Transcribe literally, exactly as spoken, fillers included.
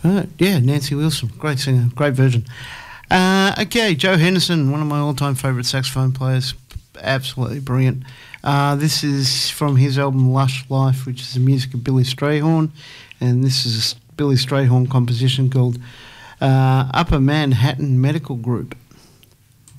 Oh, yeah, Nancy Wilson, great singer, great version. Uh, okay, Joe Henderson, one of my all-time favourite saxophone players, absolutely brilliant. Uh, this is from his album Lush Life, which is the music of Billy Strayhorn, and this is a Billy Strayhorn composition called uh, Upper Manhattan Medical Group.